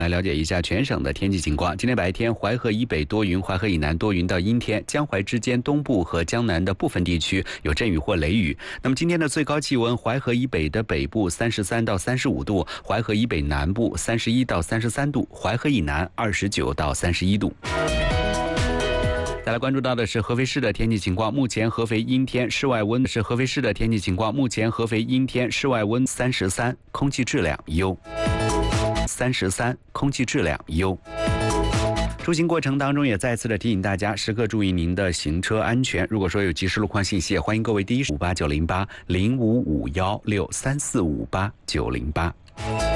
来了解一下全省的天气情况。今天白天，淮河以北多云，淮河以南多云到阴天，江淮之间东部和江南的部分地区有阵雨或雷雨。那么今天的最高气温，淮河以北的北部33到35度，淮河以北南部31到33度，淮河以南29到31度。再来关注到的是合肥市的天气情况，目前合肥阴天，室外温是合肥市的天气情况，目前合肥阴天，室外温33，空气质量优。33，空气质量优。出行过程当中也再次的提醒大家，时刻注意您的行车安全。如果说有及时路况信息，欢迎各位第一58908 055163458908。